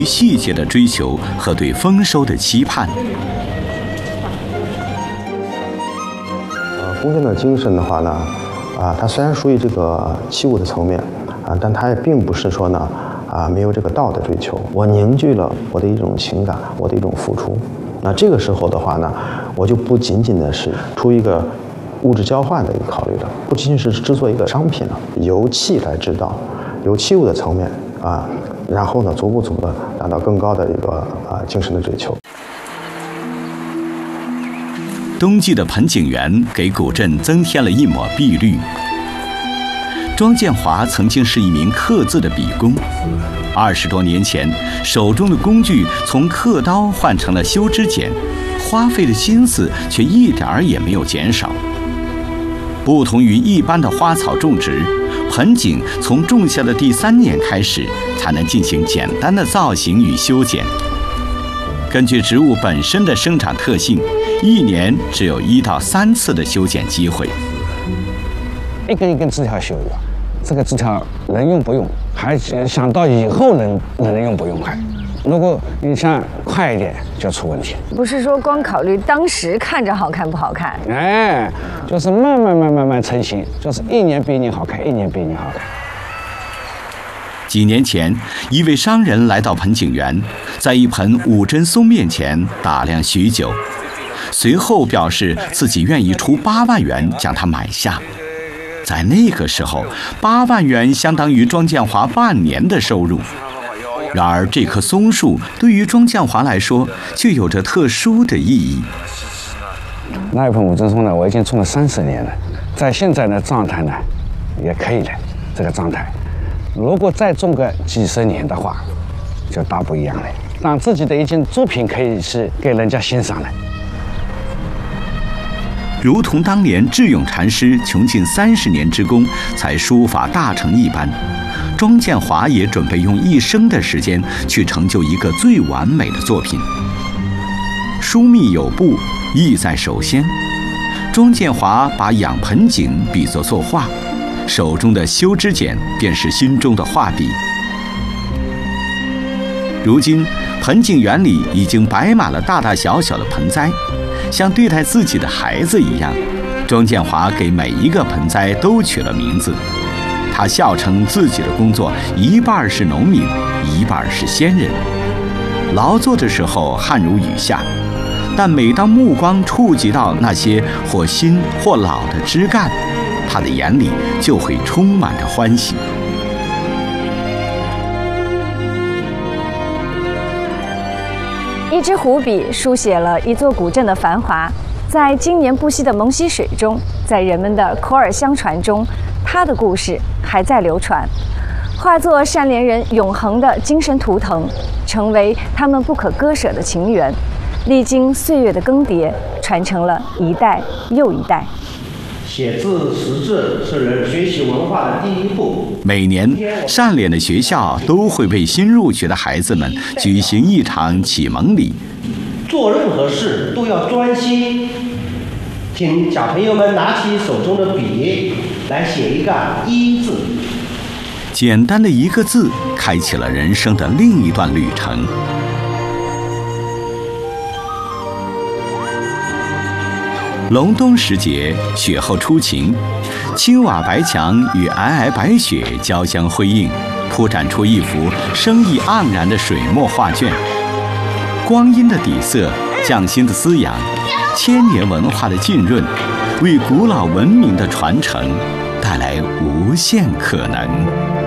细节的追求和对丰收的期盼。 工匠的精神的话呢，它虽然属于这个器物的层面但它也并不是说呢没有这个道的追求。我凝聚了我的一种情感，我的一种付出。那这个时候的话呢，我就不仅仅的是出一个物质交换的一个考虑了，不仅仅是制作一个商品了，由器来制造，由器物的层面然后呢，逐步的达到更高的一个精神的追求。 冬季的盆景园给古镇增添了一抹碧绿。庄建华曾经是一名刻字的笔工，20多年前，手中的工具从刻刀换成了修枝剪，花费的心思却一点儿也没有减少。不同于一般的花草种植，盆景从种下的第3年开始，才能进行简单的造型与修剪。根据植物本身的生长特性，1年只有1到3次的修剪机会。 一根一根枝条修的，这个枝条能用不用，还想到以后能用不用快。如果你想快一点，就出问题。 不是说光考虑当时看着好看不好看， 就是慢慢成型，就是1年比1年好看，1年比1年好看。 几年前，一位商人来到盆景园，在一盆5针松面前打量许久，随后表示自己愿意出8万元将它买下。在那个时候，8万元相当于庄建华半年的收入。然而，这棵松树对于庄建华来说，却有着特殊的意义。 那一盆5针松呢，我已经种了30年了，在现在的状态呢，也可以了。这个状态，如果再种个几10年的话，就大不一样了。让自己的一件作品可以是给人家欣赏的。 如同当年智勇禅师穷尽30年之功才书法大成一般，庄建华也准备用一生的时间去成就一个最完美的作品。疏密有步，意在首先。庄建华把养盆景比作作画，手中的修枝剪便是心中的画笔。如今，盆景园里已经摆满了大大小小的盆栽，像对待自己的孩子一样。庄建华给每一个盆栽都取了名字。他笑称自己的工作一半是农民，一半是仙人。劳作的时候汗如雨下，但每当目光触及到那些或新或老的枝干，他的眼里就会充满着欢喜。 一支湖笔书写了一座古镇的繁华，在今年不息的蒙溪水中，在人们的口耳相传中，他的故事还在流传，化作善莲人永恒的精神图腾，成为他们不可割舍的情缘，历经岁月的更迭，传承了一代又一代。 写字识字是人学习文化的第一步。 每年，善莲的学校都会为新入学的孩子们举行一场启蒙礼。 做任何事都要专心，请小朋友们拿起手中的笔来写一个“一”字。 简单的一个字，开启了人生的另一段旅程。隆冬时节，雪后初晴，青瓦白墙与皑皑白雪交相辉映，铺展出一幅生意盎然的水墨画卷。光阴的底色，匠心的滋养，千年文化的浸润，为古老文明的传承带来无限可能。